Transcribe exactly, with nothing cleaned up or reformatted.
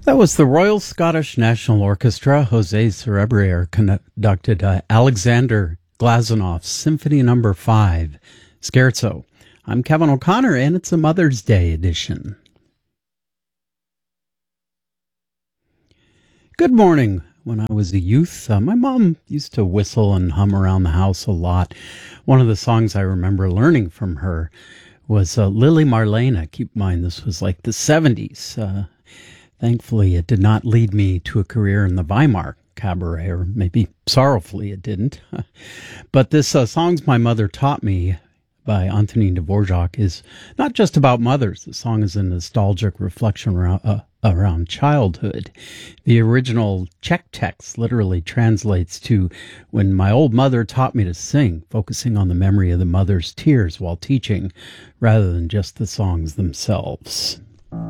That was the Royal Scottish National Orchestra. Jose Cerebrier conducted uh, Alexander Glazunow's Symphony Number Five, Scherzo. I'm Kevin O'Connor, and it's a Mother's Day edition. Good morning. When I was a youth, uh, my mom used to whistle and hum around the house a lot. One of the songs I remember learning from her was uh, Lily Marlena. Keep in mind, this was like the seventies. Uh, thankfully, it did not lead me to a career in the Weimar Cabaret, or maybe sorrowfully it didn't. But this uh, songs my mother taught me by Antonin Dvorak is not just about mothers. The song is a nostalgic reflection around, uh, around childhood. The original Czech text literally translates to, "When my old mother taught me to sing," focusing on the memory of the mother's tears while teaching rather than just the songs themselves.